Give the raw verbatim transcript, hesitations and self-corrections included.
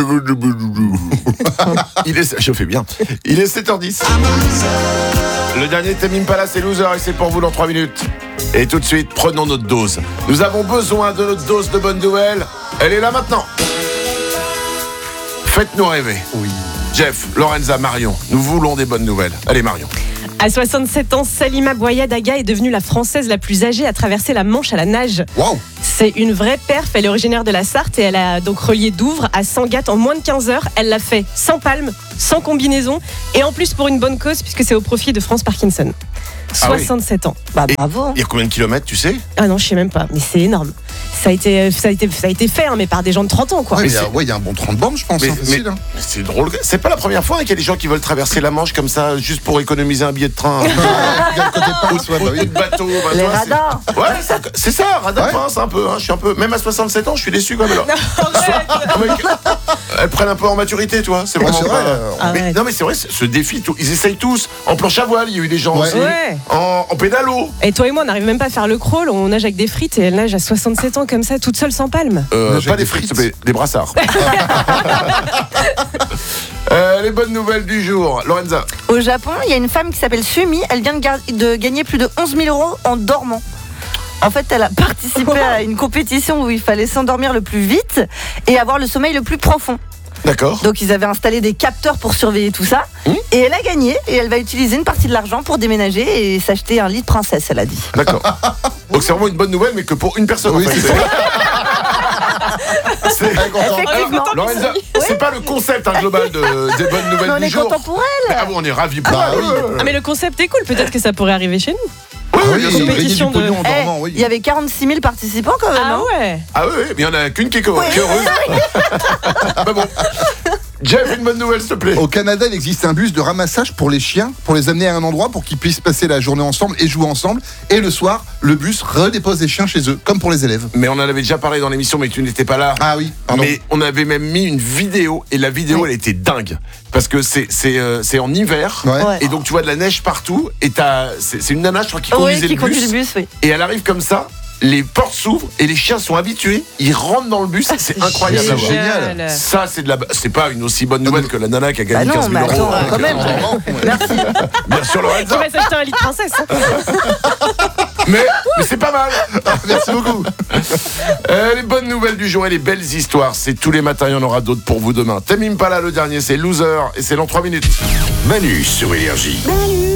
Il est, je fais bien. Il est sept heures dix. Le dernier Tame Impala, c'est Loser et c'est pour vous dans trois minutes. Et tout de suite, prenons notre dose. Nous avons besoin de notre dose de bonnes nouvelles. Elle est là maintenant. Faites-nous rêver. Oui. Jeff, Lorenza, Marion, nous voulons des bonnes nouvelles. Allez Marion. À soixante-sept ans, Salima Boyadaga est devenue la Française la plus âgée à traverser la Manche à la nage. Waouh. C'est une vraie perf, elle est originaire de la Sarthe et elle a donc relié Douvres à Sangatte en moins de quinze heures. Elle l'a fait sans palme, sans combinaison et en plus pour une bonne cause puisque c'est au profit de France Parkinson. Ah oui. soixante-sept ans. Bah Et bravo. Il y a combien de kilomètres, tu sais? Ah non, je sais même pas, mais c'est énorme. Ça a été, ça a été, ça a été fait, hein, mais par des gens de trente ans, quoi. Ouais, Mais il y a- c'est- ouais, il y a un bon trente bornes, je pense. Mais, hein, facile, mais- hein. mais c'est drôle. C'est pas la première fois hein, qu'il y a des gens qui veulent traverser la Manche comme ça, juste pour économiser un billet de train. Regarde le côté pince, ouais, bah Au oui. de bateau. bah, Les tu vois, radars. c'est- Ouais, ça- c'est ça, radar Ouais. pince un peu. Hein, je suis un peu. Même à soixante-sept ans, je suis déçu quand même. Alors. Arrête. Non, mais- Elles prennent un peu en maturité, toi. C'est Ouais, vraiment c'est vrai, pas- euh, Ah Mais- ouais. non, mais c'est vrai, ce ce défi, tout- ils essayent tous. En planche à voile, il y a eu des gens Ouais. aussi. Ouais. En, en pédalo. Et toi et moi, on n'arrive même pas à faire le crawl, on nage avec des frites et elle nage à soixante-sept ans comme ça, toute seule sans palme. Euh, Nage pas avec des des frites, frites. s'il te plaît, des brassards. Euh, les bonnes nouvelles du jour. Lorenza. Au Japon, il y a une femme qui s'appelle Sumi. Elle vient de, gar- de gagner plus de onze mille euros en dormant. En fait, elle a participé à une compétition où il fallait s'endormir le plus vite et avoir le sommeil le plus profond. D'accord. Donc, ils avaient installé des capteurs pour surveiller tout ça. Mmh. Et elle a gagné. Et elle va utiliser une partie de l'argent pour déménager et s'acheter un lit de princesse, elle a dit. D'accord. Donc c'est vraiment une bonne nouvelle, mais que pour une personne. Oui, en fait. c'est ça. C'est- Elle est contente. Effectivement. Lorenza, Oui. c'est pas le concept hein, global de, des bonnes Mais nouvelles on du est jour. content pour elle. Ah bon, on est ravis pour Bah elle. oui. Ah mais le concept est cool, peut-être que ça pourrait arriver chez nous. Oui, Ah oui, bien oui, sûr. gagner du compétition de- pognon en Eh, dormant, oui. il y avait quarante-six mille participants quand même. Ah hein. ouais. Ah oui, oui, mais il n'y en a qu'une qui est, co- Oui. qui est heureuse. Bah bon. Jeff, une bonne nouvelle, s'il te plaît. Au Canada, il existe un bus de ramassage pour les chiens, pour les amener à un endroit pour qu'ils puissent passer la journée ensemble et jouer ensemble. Et le soir, le bus redépose les chiens chez eux, comme pour les élèves. Mais on en avait déjà parlé dans l'émission, mais tu n'étais pas là. Ah oui, pardon. Mais on avait même mis une vidéo, et la vidéo, Oui. elle était dingue. Parce que c'est, c'est, euh, c'est en hiver, Ouais. Ouais. et donc tu vois de la neige partout, et t'as, c'est, c'est une nana, je crois, qui Oui, conduisait qui le conduit bus, le bus, oui. et elle arrive comme ça, les portes s'ouvrent, et les chiens sont habitués, ils rentrent dans le bus, c'est incroyable à voir. génial. Ça, c'est de la. C'est pas une aussi bonne nouvelle que la nana qui a Bah gagné non, quinze mais mille euros. attends, quand même. Merci. Bien sûr, Tu Lorenza. vas s'acheter un lit de princesse. hein. Mais, mais c'est pas mal. Merci beaucoup. Euh, les bonnes nouvelles du jour et les belles histoires, c'est tous les matins, il y en aura d'autres pour vous demain. Tame Impala, le dernier, c'est Loser, et c'est dans trois minutes. Manu sur Énergie. Salut.